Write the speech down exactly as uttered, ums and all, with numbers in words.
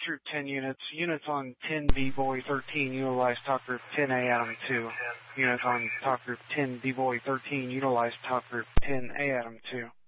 Troop ten units. Units on ten B-Boy thirteen utilize Talk Group ten A Adam two. Units on Talk Group ten B-Boy thirteen utilize Talk Group ten A Adam two.